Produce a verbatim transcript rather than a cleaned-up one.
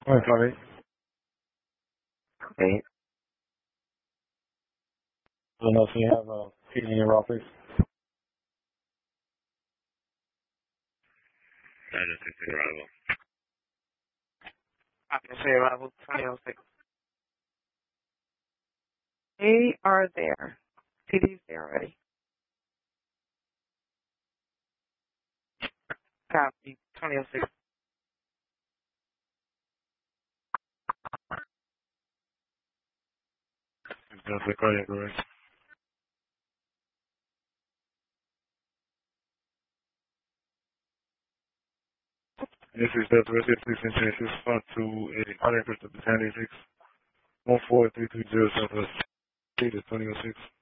Hi, Tommy. Eight. I don't know if you have a feed in your office. nine oh six arrival. I can say arrival twenty oh six. They are there. T D's there already. Copy. twenty oh six. That's the cardiac arrest. This is the arrested police and chances front to a cardiac arrest of Battalion six, one four three three zero Southwest, Street, twenty oh six.